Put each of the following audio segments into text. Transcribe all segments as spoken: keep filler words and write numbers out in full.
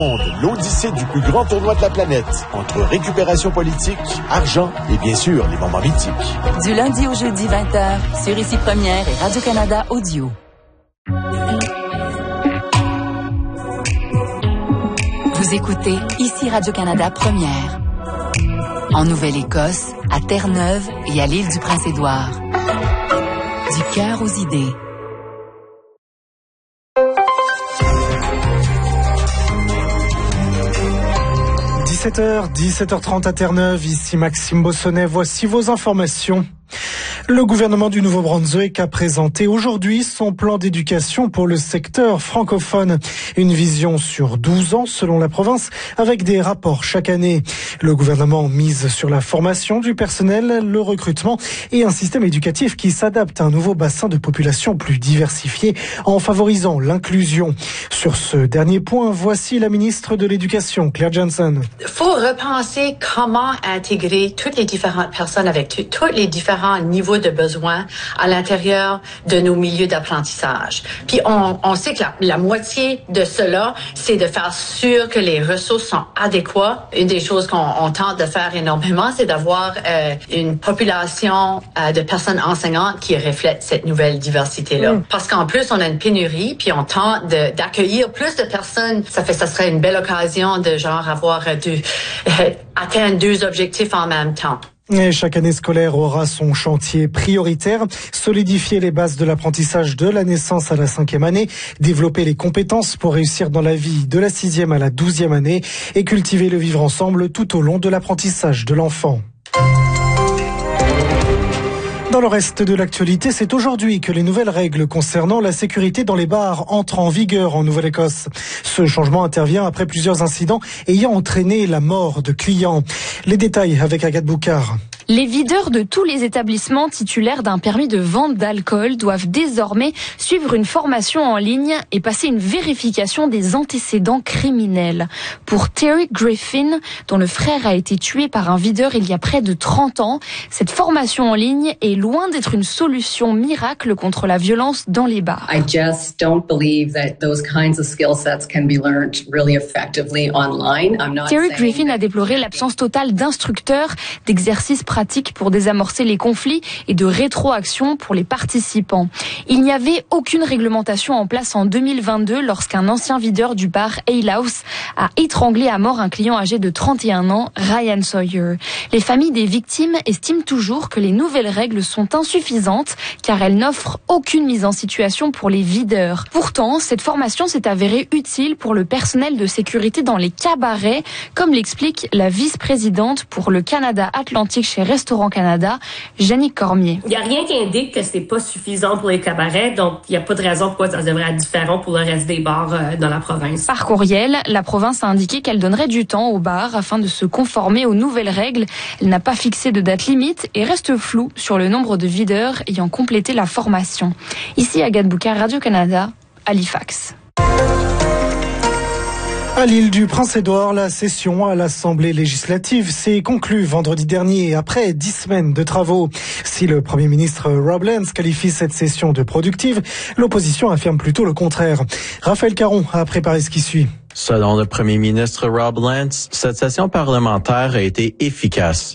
L'odyssée du plus grand tournoi de la planète, entre récupération politique, argent et bien sûr les moments mythiques. Du lundi au jeudi vingt heures, sur Ici Première et Radio-Canada Audio. Vous écoutez Ici Radio-Canada Première. En Nouvelle-Écosse, à Terre-Neuve et à l'île du Prince-Édouard. Du cœur aux idées. dix-sept heures, dix-sept heures trente à Terre-Neuve, ici Maxime Bossonnet, voici vos informations. Le gouvernement du Nouveau-Brunswick a présenté aujourd'hui son plan d'éducation pour le secteur francophone. Une vision sur douze ans selon la province, avec des rapports chaque année. Le gouvernement mise sur la formation du personnel, le recrutement et un système éducatif qui s'adapte à un nouveau bassin de population plus diversifié en favorisant l'inclusion. Sur ce dernier point, voici la ministre de l'Éducation, Claire Johnson. Il faut repenser comment intégrer toutes les différentes personnes avec t- tous les différents niveaux de besoins à l'intérieur de nos milieux d'apprentissage. Puis on, on sait que la, la moitié de cela, c'est de faire sûr que les ressources sont adéquates. Une des choses qu'on on tente de faire énormément, c'est d'avoir euh, une population euh, de personnes enseignantes qui reflète cette nouvelle diversité-là. Mm. Parce qu'en plus, on a une pénurie, puis on tente de, d'accueillir plus de personnes. Ça fait, ça serait une belle occasion de genre avoir deux, euh, atteindre deux objectifs en même temps. Et chaque année scolaire aura son chantier prioritaire, solidifier les bases de l'apprentissage de la naissance à la cinquième année, développer les compétences pour réussir dans la vie de la sixième à la douzième année et cultiver le vivre ensemble tout au long de l'apprentissage de l'enfant. Dans le reste de l'actualité, c'est aujourd'hui que les nouvelles règles concernant la sécurité dans les bars entrent en vigueur en Nouvelle-Écosse. Ce changement intervient après plusieurs incidents ayant entraîné la mort de clients. Les détails avec Agathe Boucard. Les videurs de tous les établissements titulaires d'un permis de vente d'alcool doivent désormais suivre une formation en ligne et passer une vérification des antécédents criminels. Pour Terry Griffin, dont le frère a été tué par un videur il y a près de trente ans, cette formation en ligne est loin d'être une solution miracle contre la violence dans les bars. I just don't believe that those kinds of skill sets can be learned really effectively online. I'm not Terry Griffin a déploré l'absence totale d'instructeurs, d'exercices pratiques pour désamorcer les conflits et de rétroaction pour les participants. Il n'y avait aucune réglementation en place en deux mille vingt-deux lorsqu'un ancien videur du bar Ale House a étranglé à mort un client âgé de trente et un ans, Ryan Sawyer. Les familles des victimes estiment toujours que les nouvelles règles sont insuffisantes car elles n'offrent aucune mise en situation pour les videurs. Pourtant, cette formation s'est avérée utile pour le personnel de sécurité dans les cabarets, comme l'explique la vice-présidente pour le Canada Atlantique chez Restaurant Canada, Jannick Cormier. Il n'y a rien qui indique que c'est pas suffisant pour les cabarets, donc il n'y a pas de raison pourquoi ça devrait être différent pour le reste des bars euh, dans la province. Par courriel, la province a indiqué qu'elle donnerait du temps aux bars afin de se conformer aux nouvelles règles. Elle n'a pas fixé de date limite et reste floue sur le nombre de videurs ayant complété la formation. Ici Agathe Boucard, Radio-Canada, Halifax. À l'île du Prince-Édouard, la session à l'Assemblée législative s'est conclue vendredi dernier après dix semaines de travaux. Si le Premier ministre Rob Lance qualifie cette session de productive, l'opposition affirme plutôt le contraire. Raphaël Caron a préparé ce qui suit. Selon le premier ministre Rob Lance, cette session parlementaire a été efficace.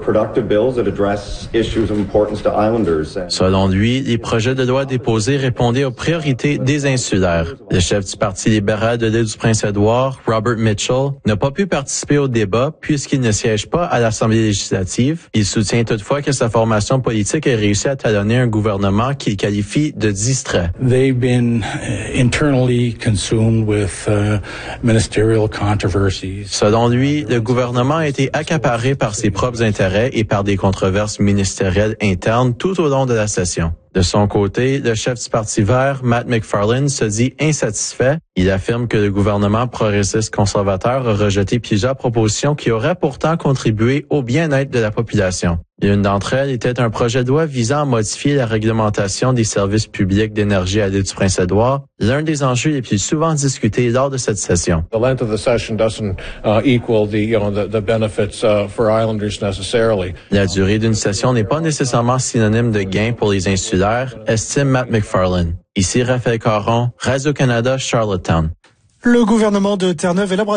Selon lui, les projets de loi déposés répondaient aux priorités des insulaires. Le chef du Parti libéral de l'île du Prince-Édouard, Robert Mitchell, n'a pas pu participer au débat puisqu'il ne siège pas à l'Assemblée législative. Il soutient toutefois que sa formation politique a réussi à talonner un gouvernement qu'il qualifie de distrait. They've been internally consumed with uh, ministerial controversies. Selon lui, le gouvernement a été accaparé par ses propres intérêts et par des controverses ministérielles internes tout au long de la session. De son côté, le chef du Parti vert, Matt McFarlane, se dit insatisfait. Il affirme que le gouvernement progressiste conservateur a rejeté plusieurs propositions qui auraient pourtant contribué au bien-être de la population. L'une d'entre elles était un projet de loi visant à modifier la réglementation des services publics d'énergie à l'île du Prince-Édouard, l'un des enjeux les plus souvent discutés lors de cette session. The length of the session doesn't uh, equal the, you know, the, the benefits uh, for islanders necessarily. La durée d'une session n'est pas nécessairement synonyme de gain pour les insulaires, estime Matt McFarlane. Ici Raphaël Caron, Radio-Canada, Charlottetown. Le gouvernement de Terre-Neuve élabore